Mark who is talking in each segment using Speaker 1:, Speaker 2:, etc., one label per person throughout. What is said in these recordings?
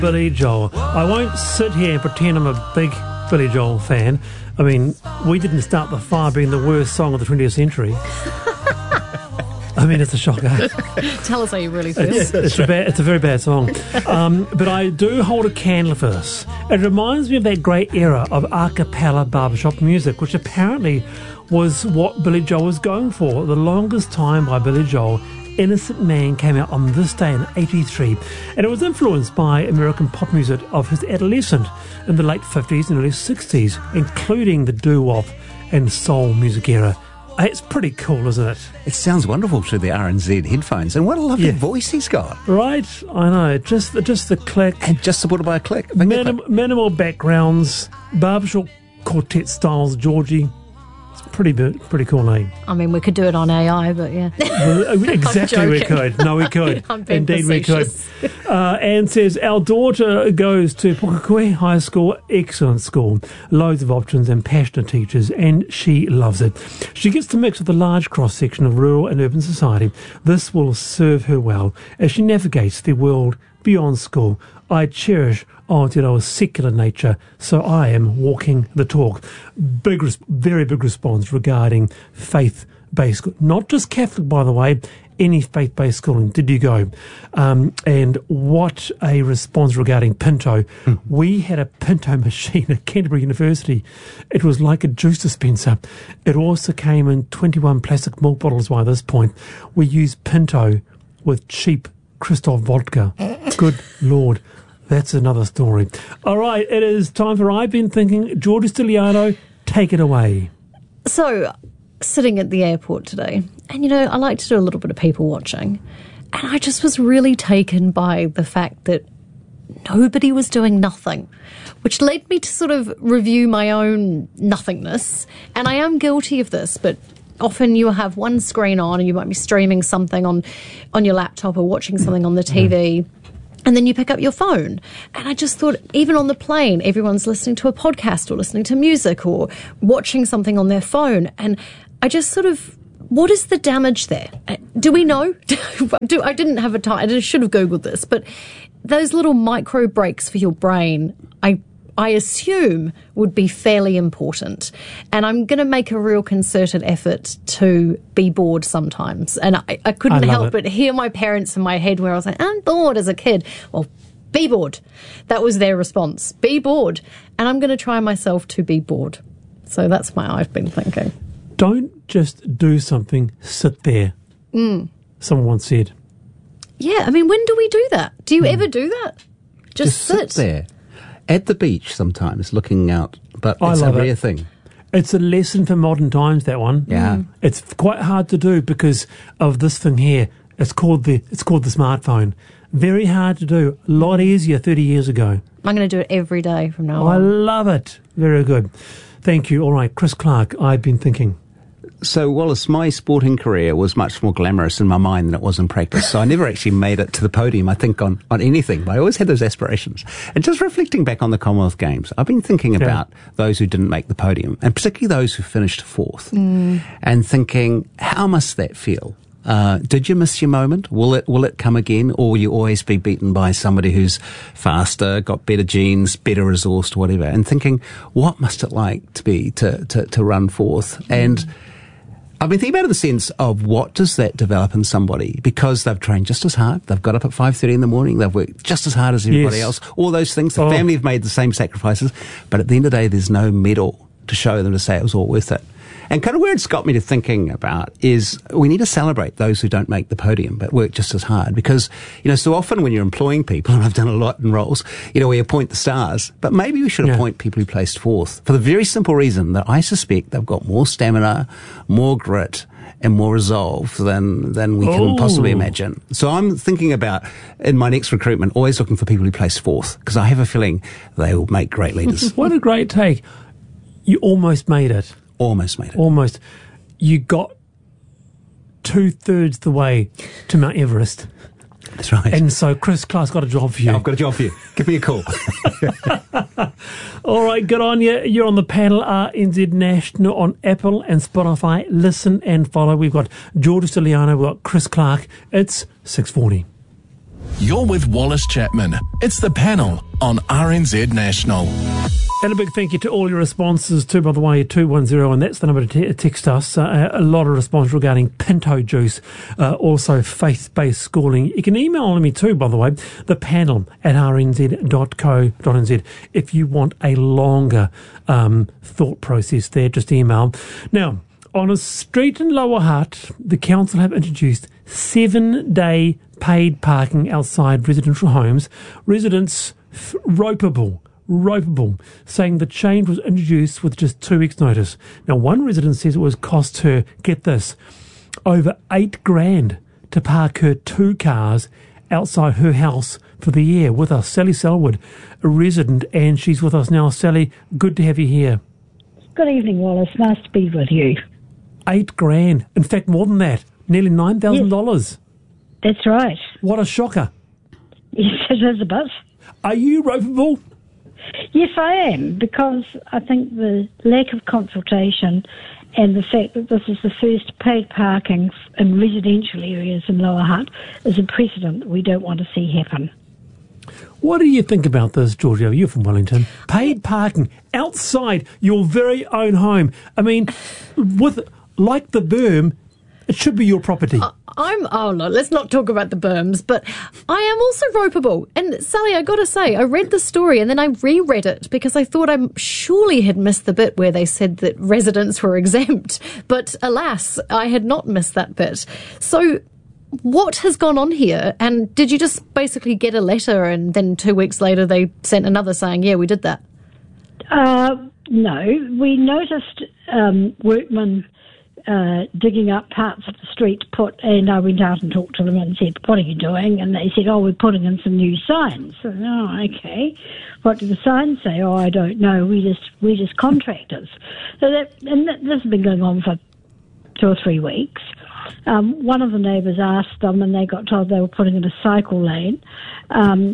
Speaker 1: Billy Joel. I won't sit here and pretend I'm a big Billy Joel fan. I mean, We Didn't Start the Fire being the worst song of the 20th century. I mean, it's a shocker.
Speaker 2: Tell us how you really feel.
Speaker 1: It's a very bad song. But I do hold a candle for this. It reminds me of that great era of a cappella barbershop music, which apparently was what Billy Joel was going for. The Longest Time by Billy Joel. Innocent Man came out on this day in 1983, and it was influenced by American pop music of his adolescent in the late 50s and early 60s, including the doo-wop and soul music era. It's pretty cool, isn't it?
Speaker 3: It sounds wonderful through the RNZ headphones, and what a lovely voice he's got.
Speaker 1: Right, I know. Just the click.
Speaker 3: And just supported by a click.
Speaker 1: Minimal backgrounds, barbershop quartet styles, Georgie. It's pretty cool name.
Speaker 2: I mean, we could do it on AI, but yeah.
Speaker 1: Exactly, we could. No, we could. Indeed,
Speaker 2: facetious.
Speaker 1: We could. Anne says, our daughter goes to Pukekohe High School, excellent school, loads of options and passionate teachers, and she loves it. She gets to mix with a large cross-section of rural and urban society. This will serve her well as she navigates the world beyond school. I cherish Aotearoa's secular nature, so I am walking the talk. Very big response regarding faith-based school. Not just Catholic, by the way, any faith-based schooling. Did you go? And what a response regarding Pinto. We had a Pinto machine at Canterbury University. It was like a juice dispenser. It also came in 21 plastic milk bottles by this point. We used Pinto with cheap Christoph vodka. Good Lord. That's another story. All right, it is time for I've Been Thinking. Georgie Stiliano, take it away.
Speaker 2: So, sitting at the airport today, and I like to do a little bit of people watching, and I just was really taken by the fact that nobody was doing nothing, which led me to sort of review my own nothingness. And I am guilty of this, but often you have one screen on and you might be streaming something on your laptop or watching something on the TV. And then you pick up your phone. And I just thought, even on the plane, everyone's listening to a podcast or listening to music or watching something on their phone. And I just sort of, what is the damage there? Do we know? I didn't have a time. I should have Googled this. But those little micro breaks for your brain, I assume would be fairly important. And I'm going to make a real concerted effort to be bored sometimes. And I couldn't help but hear my parents in my head where I was like, I'm bored as a kid. Well, be bored. That was their response. Be bored. And I'm going to try myself to be bored. So that's my I've been thinking.
Speaker 1: Don't just do something, sit there. Someone once said.
Speaker 2: Yeah, I mean, when do we do that? Do you ever do that? Just
Speaker 3: sit there. At the beach sometimes, looking out, but it's a rare thing.
Speaker 1: It's a lesson for modern times, that one.
Speaker 3: Yeah.
Speaker 1: It's quite hard to do because of this thing here. It's called the smartphone. Very hard to do. A lot easier 30 years ago.
Speaker 2: I'm going to do it every day from now on.
Speaker 1: I love it. Very good. Thank you. All right, Chris Clark, I've been thinking.
Speaker 3: So, Wallace, my sporting career was much more glamorous in my mind than it was in practice. So I never actually made it to the podium, I think, on anything. But I always had those aspirations. And just reflecting back on the Commonwealth Games, I've been thinking about those who didn't make the podium, and particularly those who finished fourth, and thinking, how must that feel? Did you miss your moment? Will it come again? Or will you always be beaten by somebody who's faster, got better genes, better resourced, whatever? And thinking, what must it like to be to run fourth? And I've been thinking about it in the sense of what does that develop in somebody? Because they've trained just as hard. They've got up at 5:30 in the morning. They've worked just as hard as everybody else. All those things. The family have made the same sacrifices. But at the end of the day, there's no medal to show them to say it was all worth it. And kind of where it's got me to thinking about is we need to celebrate those who don't make the podium but work just as hard. Because, so often when you're employing people, and I've done a lot in roles, we appoint the stars, but maybe we should appoint people who placed fourth for the very simple reason that I suspect they've got more stamina, more grit, and more resolve than we can possibly imagine. So I'm thinking about, in my next recruitment, always looking for people who place fourth, because I have a feeling they will make great leaders.
Speaker 1: What a great take. You almost made it.
Speaker 3: Almost made it.
Speaker 1: Almost. You got 2/3 the way to Mount Everest.
Speaker 3: That's right.
Speaker 1: And so Chris Clark's got a job for you.
Speaker 3: Yeah, I've got a job for you. Give me a call.
Speaker 1: All right, good on you. You're on the panel, RNZ National on Apple and Spotify. Listen and follow. We've got Georgie Stiliano, we've got Chris Clark. It's 6:40.
Speaker 4: You're with Wallace Chapman. It's The Panel on RNZ National.
Speaker 1: And a big thank you to all your responses too, by the way, 210, and that's the number to text us. A lot of response regarding Pinto juice, also faith-based schooling. You can email me too, by the way, thepanel@rnz.co.nz. If you want a longer thought process there, just email. Now, on a street in Lower Hutt, the council have introduced 7-day paid parking outside residential homes. Residents ropeable, saying the change was introduced with just 2 weeks' notice. Now, one resident says it was cost her, get this, over $8,000 to park her 2 cars outside her house for the year. With us, Sally Selwood, a resident, and she's with us now. Sally, good to have you here.
Speaker 5: Good evening, Wallace. Nice to be with you.
Speaker 1: $8,000. In fact, more than that. Nearly $9,000.
Speaker 5: That's right.
Speaker 1: What a shocker.
Speaker 5: Yes, it is a bit.
Speaker 1: Are you ropeable?
Speaker 5: Yes, I am, because I think the lack of consultation and the fact that this is the first paid parking in residential areas in Lower Hutt is a precedent that we don't want to see happen.
Speaker 1: What do you think about this, Georgia? You're from Wellington. Paid parking outside your very own home. I mean, like the berm, it should be your property.
Speaker 2: No, let's not talk about the berms, but I am also ropeable. And Sally, I got to say, I read the story and then I reread it because I thought I surely had missed the bit where they said that residents were exempt. But alas, I had not missed that bit. So what has gone on here? And did you just basically get a letter and then 2 weeks later they sent another saying, yeah, we did that?
Speaker 5: No, we noticed workmen digging up parts of the street and I went out and talked to them and said, what are you doing? And they said, we're putting in some new signs. So, okay. What do the signs say? I don't know. We're just contractors. So this has been going on for 2 or 3 weeks. One of the neighbours asked them and they got told they were putting in a cycle lane. And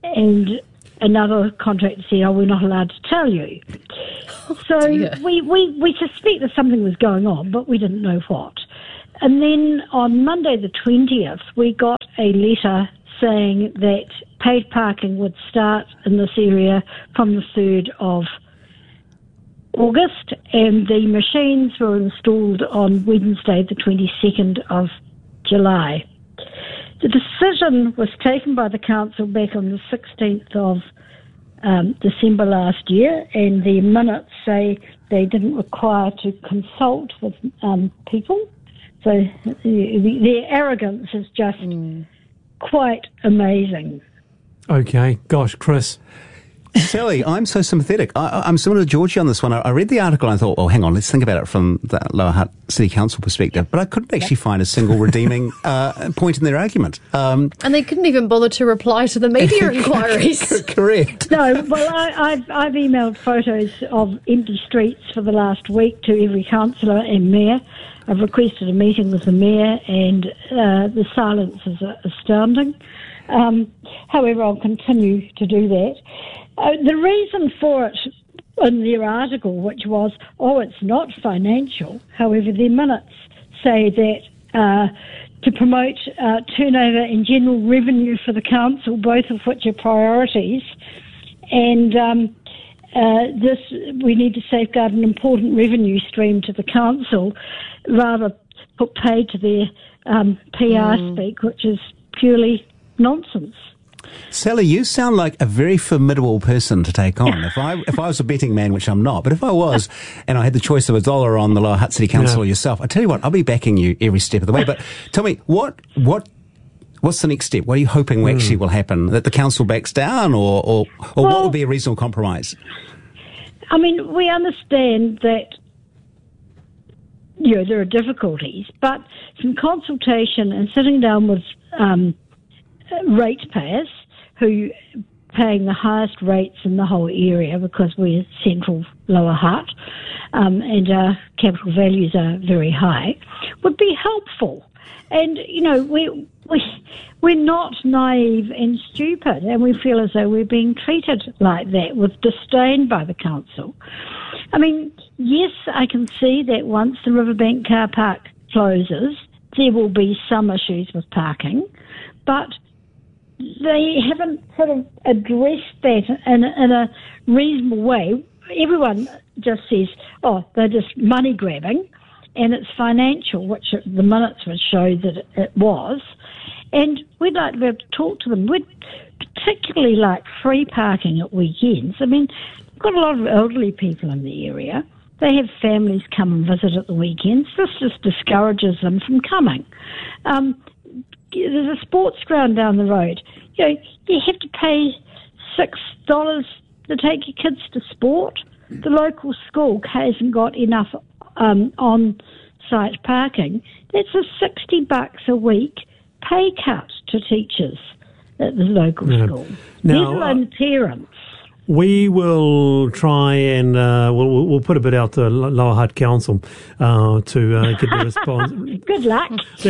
Speaker 5: another contractor said, we're not allowed to tell you. So we suspect that something was going on, but we didn't know what. And then on Monday the 20th, we got a letter saying that paid parking would start in this area from the 3rd of August, and the machines were installed on Wednesday the 22nd of July. The decision was taken by the council back on the 16th of December last year, and the minutes say they didn't require to consult with people. So their arrogance is just quite amazing.
Speaker 1: Okay, gosh, Chris.
Speaker 3: Sally, I'm so sympathetic. I'm similar to Georgie on this one. I read the article and I thought, hang on, let's think about it from the Lower Hutt City Council perspective. But I couldn't actually find a single redeeming point in their argument.
Speaker 2: And they couldn't even bother to reply to the media inquiries.
Speaker 3: Correct.
Speaker 5: No, well, I've emailed photos of empty streets for the last week to every councillor and mayor. I've requested a meeting with the mayor, and the silence is astounding. However, I'll continue to do that. The reason for it in their article, which was, it's not financial. However, their minutes say that to promote turnover and general revenue for the council, both of which are priorities, and we need to safeguard an important revenue stream to the council, rather put paid to their PR speak, which is purely nonsense.
Speaker 3: Sally, you sound like a very formidable person to take on. If I was a betting man, which I'm not, but if I was, and I had the choice of $1 on the Lower Hutt City Council or yourself, I tell you what, I'll be backing you every step of the way. But tell me, what's the next step? What are you hoping actually will happen? That the council backs down, or what would be a reasonable compromise?
Speaker 5: I mean, we understand that there are difficulties, but some consultation and sitting down with ratepayers who paying the highest rates in the whole area, because we're central Lower Hutt and our capital values are very high, would be helpful. And, we're not naive and stupid, and we feel as though we're being treated like that, with disdain by the council. I mean, yes, I can see that once the Riverbank car park closes, there will be some issues with parking, but they haven't sort of addressed that in a reasonable way. Everyone just says, oh, they're just money grabbing, and it's financial, which the minutes would show that it was. And we'd like to be able to talk to them. We'd particularly like free parking at weekends. I mean, we've got a lot of elderly people in the area. They have families come and visit at the weekends. This just discourages them from coming. There's a sports ground down the road. You know, you have to pay $6 to take your kids to sport. The local school hasn't got enough on-site parking. That's a $60 a week pay cut to teachers at the local school.
Speaker 1: Now,
Speaker 5: let alone parents.
Speaker 1: We will try and we'll put a bit out to Lower Hutt Council to get the response.
Speaker 5: Good luck.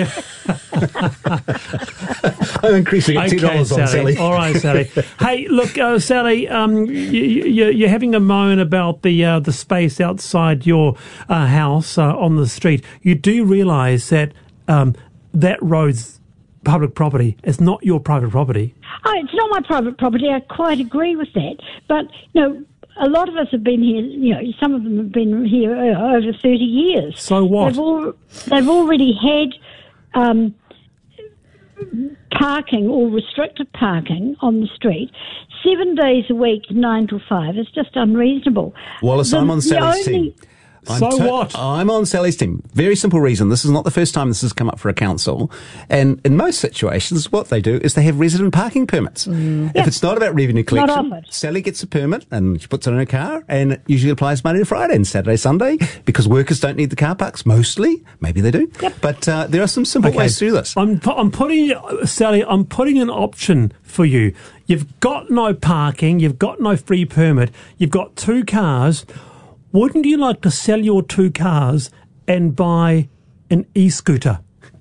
Speaker 3: I'm increasing it $2 on Sally.
Speaker 1: All right, Sally. Hey, look, Sally, you're having a moan about the space outside your house on the street. You do realise that that road's public property. It's not your private property.
Speaker 5: Oh, it's not my private property. I quite agree with that. But, you know, a lot of us have been here, you know, some of them have been here over 30 years.
Speaker 1: So what?
Speaker 5: They've already had parking or restricted parking on the street 7 days a week, 9 to 5. It's just unreasonable.
Speaker 3: Wallace, I'm on Sally's team.
Speaker 1: What?
Speaker 3: I'm on Sally's team. Very simple reason. This is not the first time this has come up for a council. And in most situations, what they do is they have resident parking permits. If it's not about revenue collection, Sally gets a permit and she puts it in her car, and it usually applies Monday to Friday and Saturday, Sunday, because workers don't need the car parks mostly. Maybe they do. Yep. But there are some simple ways to do this.
Speaker 1: I'm putting, Sally, I'm putting an option for you. You've got no parking. You've got no free permit. You've got 2 cars. Wouldn't you like to sell your 2 cars and buy an e-scooter?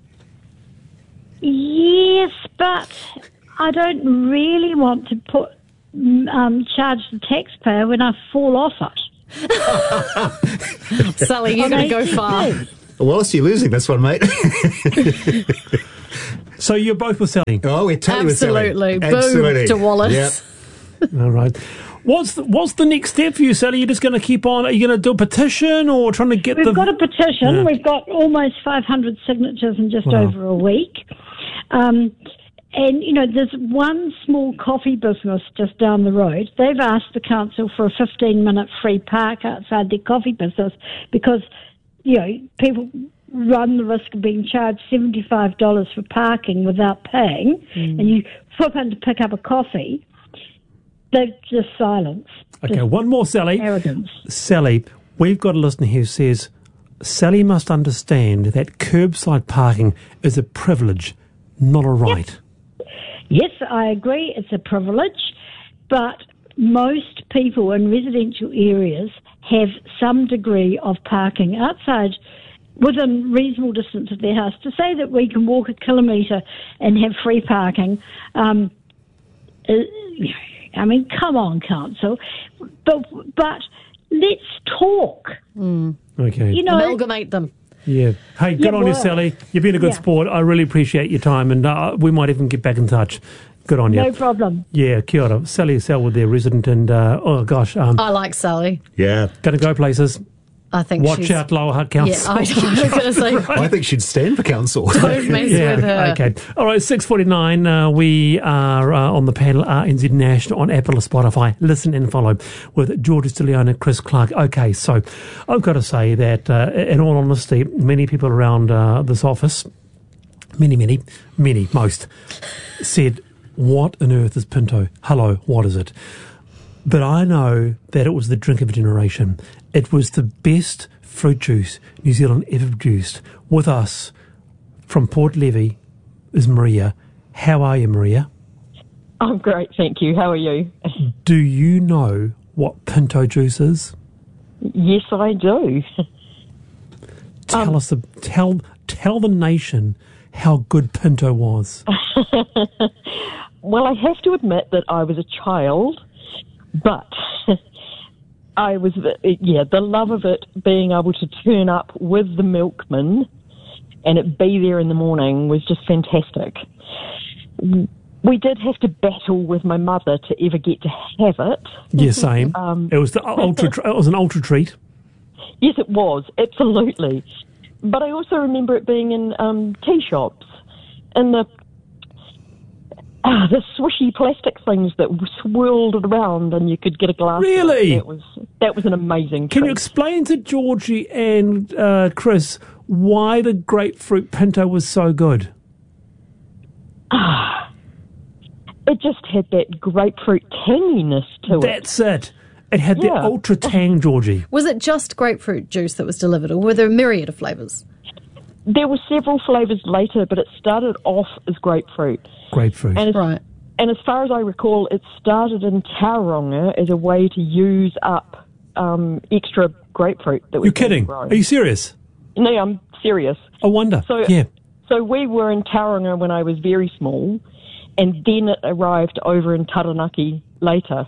Speaker 5: Yes, but I don't really want to charge the taxpayer when I fall off it.
Speaker 2: Sally, you're going to go far.
Speaker 3: Wallace, you're losing this one, mate.
Speaker 1: So you're both with Sally?
Speaker 3: Oh, we're totally with Sally.
Speaker 2: Absolutely. Boom to Wallace.
Speaker 3: Yep.
Speaker 1: All right. What's the next step for you, Sally? You're just going to keep on? Are you going to do a petition or trying to get
Speaker 5: We've got a petition. Yeah. We've got almost 500 signatures in just over a week. And, you know, there's one small coffee business just down the road. They've asked the council for a 15-minute free park outside their coffee business because, you know, people run the risk of being charged $75 for parking without paying, and you flip in to pick up a coffee. They're just silence.
Speaker 1: Okay,
Speaker 5: just
Speaker 1: one more, Sally.
Speaker 5: Arrogance.
Speaker 1: Sally, we've got a listener who says, Sally must understand that curbside parking is a privilege, not a right.
Speaker 5: Yes, I agree. It's a privilege, but most people in residential areas have some degree of parking outside within reasonable distance of their house. To say that we can walk a kilometre and have free parking, I mean, come on, council. But let's talk.
Speaker 1: Okay.
Speaker 5: You know,
Speaker 2: amalgamate them.
Speaker 1: Yeah. Hey, good on you, Sally. You've been a good sport. I really appreciate your time, and we might even get back in touch. Good on you.
Speaker 5: No problem.
Speaker 1: Yeah, kia ora. Sally Selwood there, resident, and oh gosh.
Speaker 2: I like Sally.
Speaker 3: Yeah.
Speaker 1: Going to go places.
Speaker 2: I think
Speaker 1: Watch out, Lower Hutt Council.
Speaker 2: Yeah, I was going to say.
Speaker 3: I think she'd stand for council.
Speaker 2: Don't mess with her.
Speaker 1: Okay. All right, 6:49. We are on the panel RNZ National on Apple or Spotify. Listen and follow with George Stiliano, Chris Clark. Okay, so I've got to say that, in all honesty, many people around this office, most, said, what on earth is Pinto? Hello, what is it? But I know that it was the drink of a generation. It was the best fruit juice New Zealand ever produced. With us from Port Levy is Maria. How are you, Maria?
Speaker 6: I'm great, thank you. How are you?
Speaker 1: Do you know what Pinto juice is?
Speaker 6: Yes, I do.
Speaker 1: Tell us, tell the nation how good Pinto was.
Speaker 6: Well, I have to admit that I was a child, but I was, the love of it, being able to turn up with the milkman and it be there in the morning was just fantastic. we did have to battle with my mother to ever get to have it.
Speaker 1: Yeah, same. It was it was an ultra treat.
Speaker 6: Yes, it was, absolutely. But I also remember it being in tea shops, and the swishy plastic things that swirled around, and you could get a glass.
Speaker 1: Really?
Speaker 6: That was an amazing
Speaker 1: Can
Speaker 6: treat.
Speaker 1: you explain to Georgie and Chris why the grapefruit pinto was so good?
Speaker 6: It just had that grapefruit tanginess to it.
Speaker 1: That's it. It had the
Speaker 6: Yeah.
Speaker 1: ultra tang, Georgie.
Speaker 2: Was it just grapefruit juice that was delivered, or were there a myriad of flavours?
Speaker 6: There were several flavours later, but it started off as grapefruit.
Speaker 1: Grapefruit.
Speaker 6: And
Speaker 2: Right.
Speaker 6: And as far as I recall, it started in Tauranga as a way to use up extra grapefruit that was
Speaker 1: You're
Speaker 6: being
Speaker 1: kidding?
Speaker 6: grown.
Speaker 1: Are you serious?
Speaker 6: No, I'm serious.
Speaker 1: I wonder.
Speaker 6: So,
Speaker 1: Yeah.
Speaker 6: So we were in Tauranga when I was very small, and then it arrived over in Taranaki later.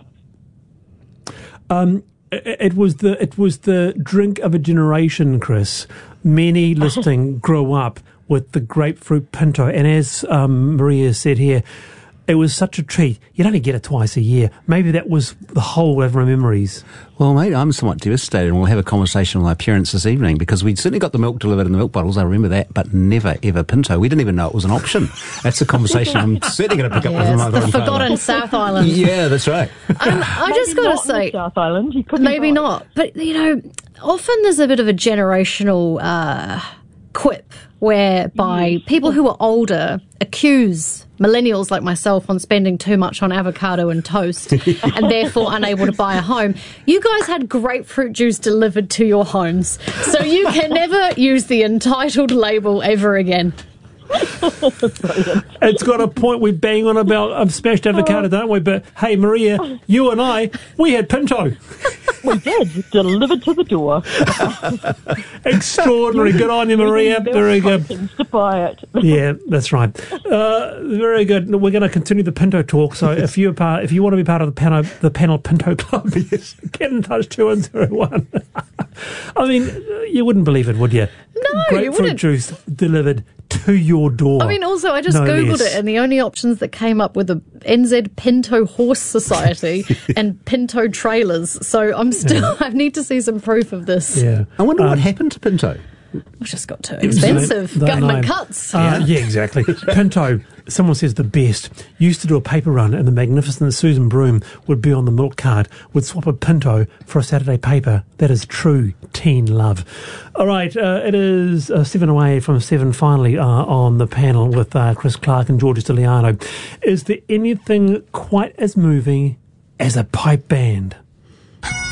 Speaker 1: It was the drink of a generation, Chris. Many listening grow up with the grapefruit pinto, and as Maria said here, it was such a treat. You'd only get it twice a year. Maybe that was the whole of our memories.
Speaker 3: Well, mate, I'm somewhat devastated, and we'll have a conversation with my parents this evening, because we'd certainly got the milk delivered in the milk bottles, I remember that, but never, ever pinto. We didn't even know it was an option. That's a conversation I'm certainly going to pick up with my
Speaker 2: Yes, the
Speaker 3: grandfather.
Speaker 2: forgotten South Island.
Speaker 3: Yeah, that's right.
Speaker 2: I just got to
Speaker 6: Not in
Speaker 2: say,
Speaker 6: the South Island. You couldn't
Speaker 2: maybe
Speaker 6: buy it.
Speaker 2: not. But, often there's a bit of a generational quip whereby people who are older accuse millennials like myself on spending too much on avocado and toast and therefore unable to buy a home. You guys had grapefruit juice delivered to your homes, so you can never use the entitled label ever again.
Speaker 1: It's got a point. We bang on about smashed avocado, don't we? But hey, Maria, you and I, we had pinto.
Speaker 6: We did. Delivered to the door.
Speaker 1: Extraordinary. Good on you, Maria. Very good.
Speaker 6: To buy it.
Speaker 1: Yeah, that's right. Very good. We're going to continue the Pinto talk. So if you want to be part of the panel Pinto Club, yes, get in touch 2101. I mean, you wouldn't believe it, would you?
Speaker 2: No, you
Speaker 1: Grapefruit
Speaker 2: wouldn't.
Speaker 1: juice delivered to your door.
Speaker 2: I mean, also, I just
Speaker 1: No
Speaker 2: Googled
Speaker 1: less.
Speaker 2: it, and the only options that came up were the NZ Pinto Horse Society and Pinto Trailers. So I need to see some proof of this.
Speaker 1: Yeah.
Speaker 3: I wonder what happened to pinto.
Speaker 2: It just got too expensive.
Speaker 1: Don't
Speaker 2: Government
Speaker 1: know.
Speaker 2: cuts.
Speaker 1: Yeah, exactly. Pinto, someone says the best. Used to do a paper run, and the magnificent Susan Broom would be on the milk cart, would swap a Pinto for a Saturday paper. That is true teen love. All right, it is 7 away from 7 finally on the panel with Chris Clark and George Stiliano. Is there anything quite as moving as a pipe band?